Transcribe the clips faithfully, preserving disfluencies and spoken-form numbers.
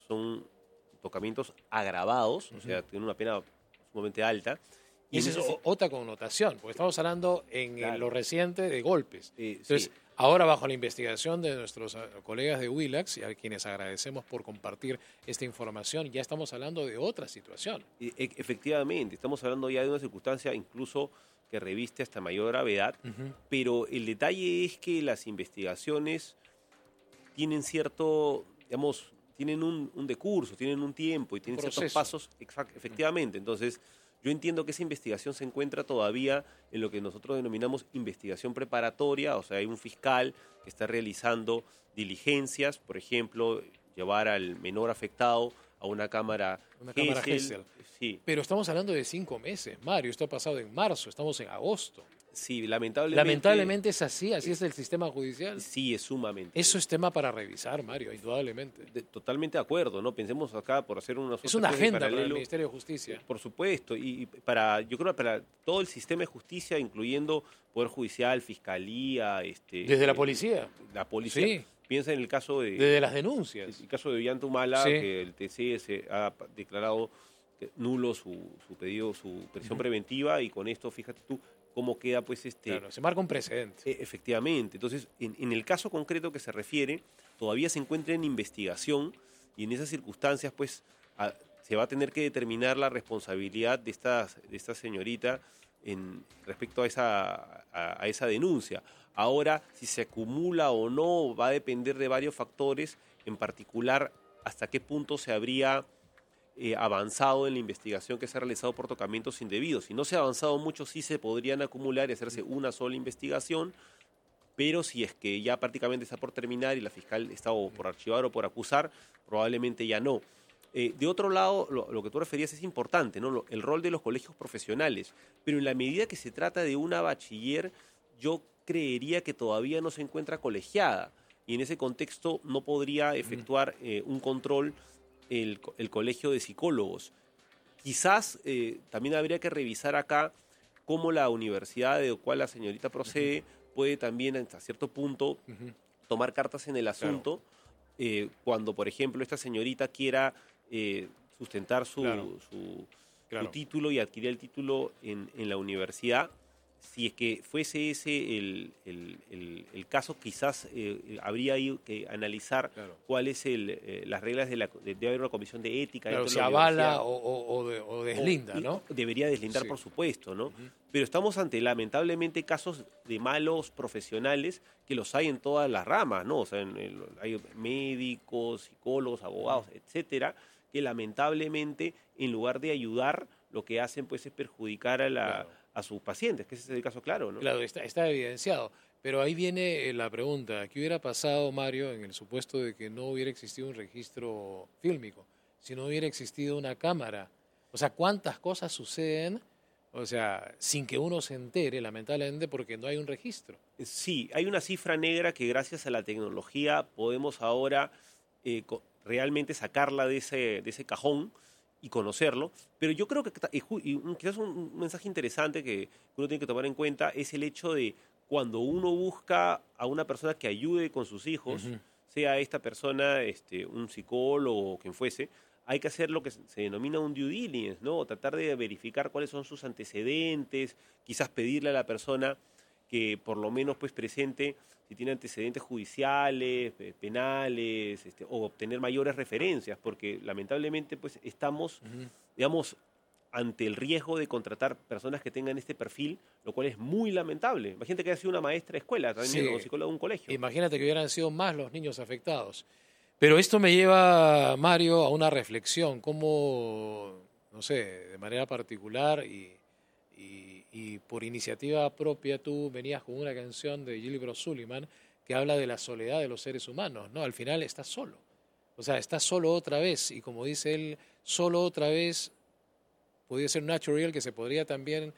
son tocamientos agravados, uh-huh. o sea, tienen una pena sumamente alta. Y esa es ese... otra connotación, porque estamos hablando en claro. lo reciente de golpes. Eh, Entonces, sí. ahora bajo la investigación de nuestros colegas de Willax, y a quienes agradecemos por compartir esta información, ya estamos hablando de otra situación. E- efectivamente, estamos hablando ya de una circunstancia incluso que reviste hasta mayor gravedad, uh-huh. pero el detalle es que las investigaciones tienen cierto, digamos, tienen un, un decurso, tienen un tiempo y tienen ciertos pasos, exact, efectivamente. Entonces, yo entiendo que esa investigación se encuentra todavía en lo que nosotros denominamos investigación preparatoria, o sea, hay un fiscal que está realizando diligencias, por ejemplo, llevar al menor afectado a una cámara Una cámara Gesell. Sí. Pero estamos hablando de cinco meses, Mario. Esto ha pasado en marzo, estamos en agosto. Sí, lamentablemente. Lamentablemente es así, así es el sistema judicial. Sí, es sumamente. Eso es tema para revisar, Mario, indudablemente. De, totalmente de acuerdo, ¿no? Pensemos acá por hacer una... Es una agenda para el Ministerio de Justicia. Por supuesto, y para, yo creo para todo el sistema de justicia, incluyendo Poder Judicial, Fiscalía... este Desde la policía. La policía. Sí. Piensa en el caso de... Desde las denuncias. El caso de Ollantumala, sí. que el T C se ha declarado nulo su, su pedido, su prisión uh-huh. preventiva, y con esto, fíjate tú, cómo queda, pues, este... Claro, se marca un precedente. Eh, efectivamente. Entonces, en, en el caso concreto que se refiere, todavía se encuentra en investigación, y en esas circunstancias, pues, a, se va a tener que determinar la responsabilidad de esta, de esta señorita en, respecto a esa, a, a esa denuncia. Ahora, si se acumula o no, va a depender de varios factores, en particular, hasta qué punto se habría eh, avanzado en la investigación que se ha realizado por tocamientos indebidos. Si no se ha avanzado mucho, sí se podrían acumular y hacerse una sola investigación, pero si es que ya prácticamente está por terminar y la fiscal está o por archivar o por acusar, probablemente ya no. Eh, de otro lado, lo, lo que tú referías es importante, ¿no? El rol de los colegios profesionales, pero en la medida que se trata de una bachiller, yo creería que todavía no se encuentra colegiada, y en ese contexto no podría efectuar eh, un control el, el colegio de psicólogos. Quizás eh, también habría que revisar acá cómo la universidad de la cual la señorita procede uh-huh. puede también hasta cierto punto uh-huh. tomar cartas en el asunto, claro. eh, cuando, por ejemplo, esta señorita quiera eh, sustentar su, claro. Su, claro. su título y adquirir el título en, en la universidad. Si es que fuese ese el, el, el, el caso, quizás eh, habría que analizar claro. cuáles el, eh, las reglas de la... De, debe haber una comisión de ética. Claro, se avala o, o, o, de, o deslinda, o, ¿no? Debería deslindar, sí. por supuesto, ¿no? Uh-huh. Pero estamos ante, lamentablemente, casos de malos profesionales que los hay en todas las ramas, ¿no? O sea, en el, hay médicos, psicólogos, abogados, uh-huh. etcétera, que lamentablemente, en lugar de ayudar, lo que hacen, pues, es perjudicar a la... Claro. a sus pacientes, que ese es el caso claro, ¿no? Claro, está, está evidenciado. Pero ahí viene la pregunta, ¿qué hubiera pasado, Mario, en el supuesto de que no hubiera existido un registro fílmico? Si no hubiera existido una cámara. O sea, ¿cuántas cosas suceden, o sea, sin que uno se entere, lamentablemente, porque no hay un registro? Sí, hay una cifra negra que gracias a la tecnología podemos ahora eh, realmente sacarla de ese, de ese cajón y conocerlo, pero yo creo que y quizás un mensaje interesante que uno tiene que tomar en cuenta es el hecho de cuando uno busca a una persona que ayude con sus hijos, uh-huh. sea esta persona este, un psicólogo o quien fuese, hay que hacer lo que se denomina un due diligence, ¿no? Tratar de verificar cuáles son sus antecedentes, quizás pedirle a la persona que por lo menos pues presente si tiene antecedentes judiciales, penales, este, o obtener mayores referencias, porque lamentablemente pues estamos, uh-huh. digamos, ante el riesgo de contratar personas que tengan este perfil, lo cual es muy lamentable. Imagínate que haya sido una maestra de escuela, también sí. o psicóloga de un colegio. Imagínate que hubieran sido más los niños afectados. Pero esto me lleva, Mario, a una reflexión, cómo, no sé, de manera particular y, y y por iniciativa propia tú venías con una canción de Gilbert Sullivan que habla de la soledad de los seres humanos, ¿no? Al final estás solo, o sea, estás solo otra vez, y como dice él, solo otra vez podría ser natural, que se podría también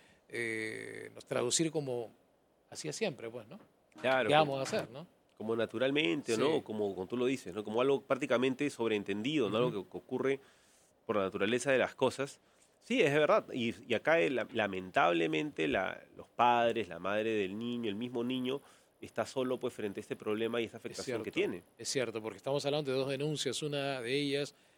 eh, traducir como hacía siempre, pues, ¿no? Claro. ¿Qué vamos a hacer, no? Como naturalmente, sí. ¿no? Como, como tú lo dices, ¿no? Como algo prácticamente sobreentendido, ¿no? Uh-huh. Algo que, que ocurre por la naturaleza de las cosas. Sí, es verdad. Y, y acá la, lamentablemente la, los padres, la madre del niño, el mismo niño, está solo pues frente a este problema y esta afectación cierto, que tiene. Es cierto, porque estamos hablando de dos denuncias. Una de ellas